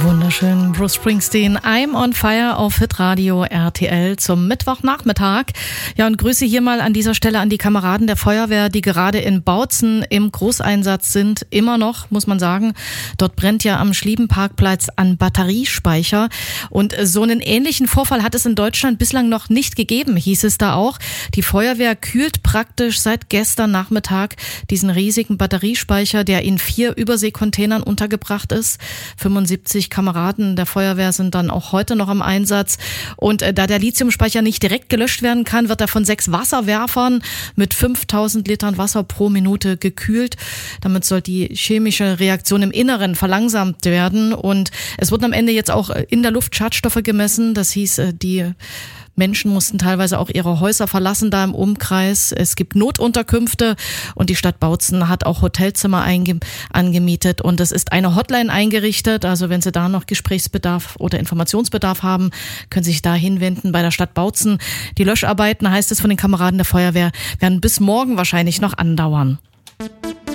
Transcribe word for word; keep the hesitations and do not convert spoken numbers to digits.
Wunderschön, Bruce Springsteen, I'm on Fire auf Hitradio R T L zum Mittwochnachmittag. Ja, und Grüße hier mal an dieser Stelle an die Kameraden der Feuerwehr, die gerade in Bautzen im Großeinsatz sind. Immer noch, muss man sagen. Dort brennt ja am Schliebenparkplatz ein Batteriespeicher. Und so einen ähnlichen Vorfall hat es in Deutschland bislang noch nicht gegeben, hieß es da auch. Die Feuerwehr kühlt praktisch seit gestern Nachmittag diesen riesigen Batteriespeicher, der in vier Überseekontainern untergebracht ist. fünfundsiebzig Kameraden der Feuerwehr sind dann auch heute noch im Einsatz. Und äh, da der Lithiumspeicher nicht direkt gelöscht werden kann, wird er von sechs Wasserwerfern mit fünftausend Litern Wasser pro Minute gekühlt. Damit soll die chemische Reaktion im Inneren verlangsamt werden. Und es wurden am Ende jetzt auch in der Luft Schadstoffe gemessen. Das hieß, äh, die Menschen mussten teilweise auch ihre Häuser verlassen da im Umkreis. Es gibt Notunterkünfte und die Stadt Bautzen hat auch Hotelzimmer einge- angemietet und es ist eine Hotline eingerichtet. Also wenn Sie da noch Gesprächsbedarf oder Informationsbedarf haben, können Sie sich da hinwenden bei der Stadt Bautzen. Die Löscharbeiten, heißt es von den Kameraden der Feuerwehr, werden bis morgen wahrscheinlich noch andauern.